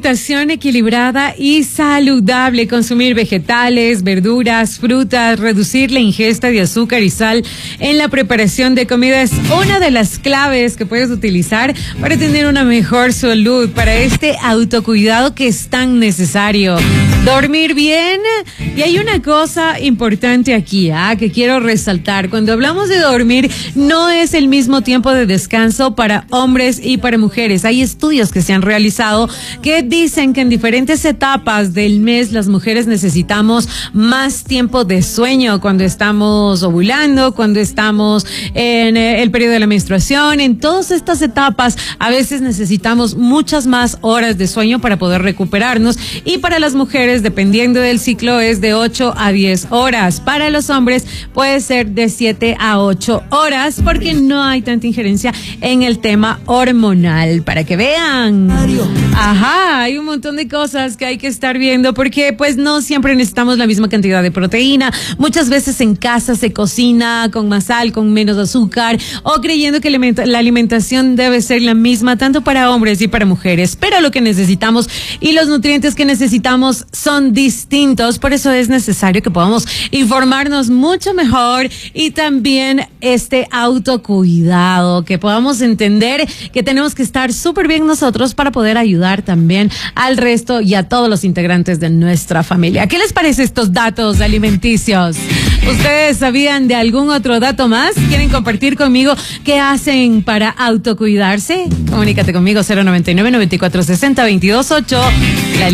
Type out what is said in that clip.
alimentación equilibrada y saludable, consumir vegetales, verduras, frutas, reducir la ingesta de azúcar y sal en la preparación de comida es una de las claves que puedes utilizar para tener una mejor salud, para este autocuidado que es tan necesario. Dormir bien. Y hay una cosa importante aquí, que quiero resaltar. Cuando hablamos de dormir, no es el mismo tiempo de descanso para hombres y para mujeres. Hay estudios que se han realizado que dicen que en diferentes etapas del mes las mujeres necesitamos más tiempo de sueño, cuando estamos ovulando, cuando estamos en el periodo de la menstruación. En todas estas etapas a veces necesitamos muchas más horas de sueño para poder recuperarnos, y para las mujeres, dependiendo del ciclo, es de 8 a 10 horas. Para los hombres puede ser de 7 a 8 horas, porque no hay tanta injerencia en el tema hormonal, para que vean. Ajá, hay un montón de cosas que hay que estar viendo, porque pues no siempre necesitamos la misma cantidad de proteína. Muchas veces en casa se cocina con más sal, con menos azúcar, o creyendo que la alimentación debe ser la misma tanto para hombres y para mujeres, pero lo que necesitamos y los nutrientes que necesitamos son distintos. Por eso es necesario que podamos informarnos mucho mejor, y también este autocuidado, que podamos entender que tenemos que estar súper bien nosotros para poder ayudar también al resto y a todos los integrantes de nuestra familia. ¿Qué les parece estos datos alimenticios? ¿Ustedes sabían de algún otro dato más? ¿Quieren compartir conmigo qué hacen para autocuidarse? Comunícate conmigo 099-9460-228.